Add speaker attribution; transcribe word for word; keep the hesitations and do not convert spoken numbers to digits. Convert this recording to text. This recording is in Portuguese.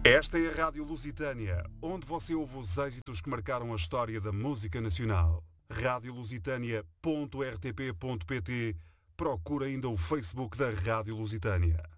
Speaker 1: Esta é a Rádio Lusitânia, onde você ouve os êxitos que marcaram a história da música nacional. rádio lusitânia ponto r t p ponto p t. Procura ainda o Facebook da Rádio Lusitânia.